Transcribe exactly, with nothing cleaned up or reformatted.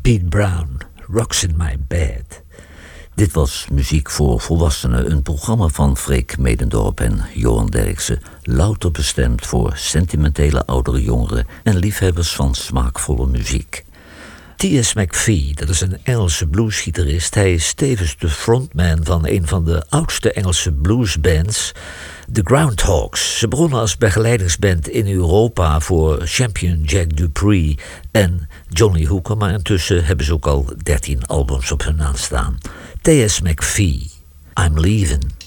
Pete Brown, Rocks in My Bed. Dit was Muziek voor Volwassenen, een programma van Freek Medendorp en Johan Derksen, louter bestemd voor sentimentele oudere jongeren en liefhebbers van smaakvolle muziek. T S McPhee, dat is een Engelse bluesgitarist. Hij is tevens de frontman van een van de oudste Engelse bluesbands, The Groundhogs. Ze begonnen als begeleidingsband in Europa voor champion Jack Dupree en Johnny Hooker, maar intussen hebben ze ook al dertien albums op hun naam staan. T S McPhee, I'm Leaving.